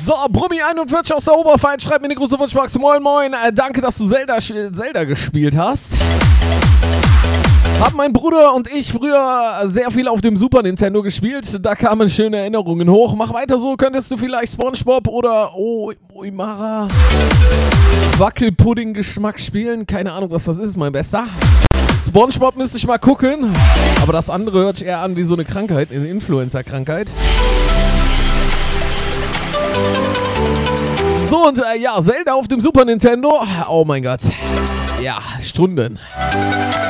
So, Brummi41 aus der Oberpfalz schreibt mir eine große Wunschbox. Moin, moin. Danke, dass du Zelda gespielt hast. Haben mein Bruder und ich früher sehr viel auf dem Super Nintendo gespielt. Da kamen schöne Erinnerungen hoch. Mach weiter so. Könntest du vielleicht SpongeBob oder Oimara Wackelpudding-Geschmack spielen? Keine Ahnung, was das ist, mein Bester. SpongeBob müsste ich mal gucken. Aber das andere hört sich eher an wie so eine Krankheit, eine Influencer-Krankheit. So, und ja, Zelda auf dem Super Nintendo. Oh mein Gott. Ja, Stunden.